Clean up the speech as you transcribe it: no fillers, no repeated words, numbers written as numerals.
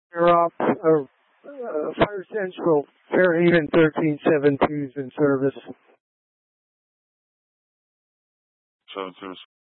Fire Central, Fairhaven 1372 is in service. 727.